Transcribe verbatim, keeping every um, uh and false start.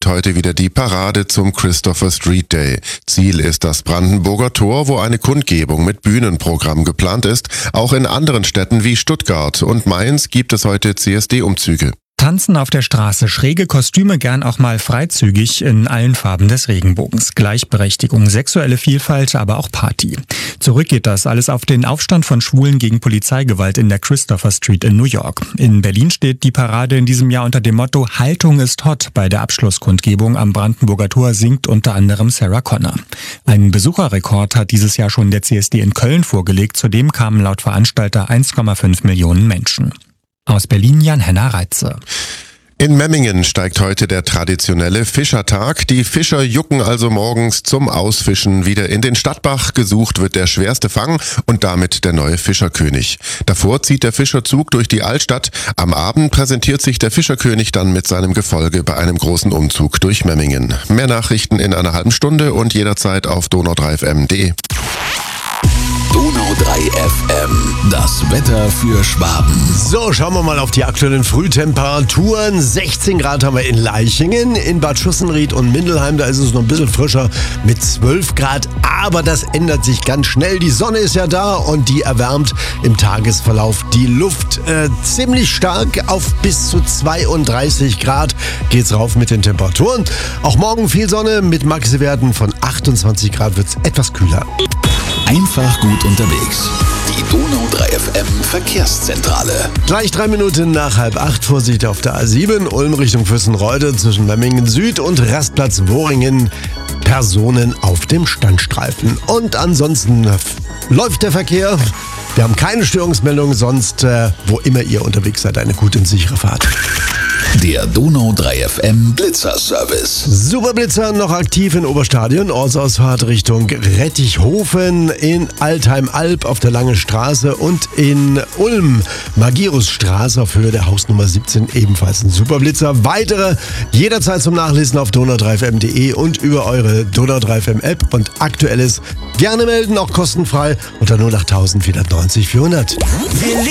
heute wieder die Parade zum Christopher Street Day. Ziel ist das Brandenburger Tor, wo eine Kundgebung mit Bühnenprogramm geplant ist. Auch in anderen Städten wie Stuttgart und Mainz gibt es heute C S D-Umzüge. Tanzen auf der Straße, schräge Kostüme, gern auch mal freizügig in allen Farben des Regenbogens. Gleichberechtigung, sexuelle Vielfalt, aber auch Party. Zurück geht das alles auf den Aufstand von Schwulen gegen Polizeigewalt in der Christopher Street in New York. In Berlin steht die Parade in diesem Jahr unter dem Motto Haltung ist hot. Bei der Abschlusskundgebung am Brandenburger Tor singt unter anderem Sarah Connor. Einen Besucherrekord hat dieses Jahr schon der C S D in Köln vorgelegt. Zudem kamen laut Veranstalter eins Komma fünf Millionen Menschen. Aus Berlin Jan-Henner Reitze. In Memmingen steigt heute der traditionelle Fischertag. Die Fischer jucken also morgens zum Ausfischen wieder in den Stadtbach. Gesucht wird der schwerste Fang und damit der neue Fischerkönig. Davor zieht der Fischerzug durch die Altstadt. Am Abend präsentiert sich der Fischerkönig dann mit seinem Gefolge bei einem großen Umzug durch Memmingen. Mehr Nachrichten in einer halben Stunde und jederzeit auf donau drei f m punkt d e. Donau drei F M, das Wetter für Schwaben. So, schauen wir mal auf die aktuellen Frühtemperaturen. sechzehn Grad haben wir in Leichingen, in Bad Schussenried und Mindelheim. Da ist es noch ein bisschen frischer mit zwölf Grad. Aber das ändert sich ganz schnell. Die Sonne ist ja da und die erwärmt im Tagesverlauf die Luft äh, ziemlich stark. Auf bis zu zweiunddreißig Grad geht's rauf mit den Temperaturen. Auch morgen viel Sonne mit Maxi-Werten von achtundzwanzig Grad wird's etwas kühler. Einfach gut unterwegs. Die Donau drei F M Verkehrszentrale. Gleich drei Minuten nach halb acht. Vorsicht auf der A sieben. Ulm Richtung Fürstenreude zwischen Memmingen Süd und Rastplatz Wohringen. Personen auf dem Standstreifen. Und ansonsten läuft der Verkehr. Wir haben keine Störungsmeldung, sonst, äh, wo immer ihr unterwegs seid, eine gute und sichere Fahrt. Der Donau drei F M Blitzerservice. Superblitzer noch aktiv in Oberstadion. Ortsausfahrt Richtung Rettichhofen, in Altheim-Alb auf der Langen Straße und in Ulm Magirusstraße auf Höhe der Hausnummer siebzehn ebenfalls ein Superblitzer. Weitere jederzeit zum Nachlesen auf donau drei f m punkt d e und über eure Donau drei F M App und Aktuelles gerne melden, auch kostenfrei unter null acht vierhundertneunzig vierhundert.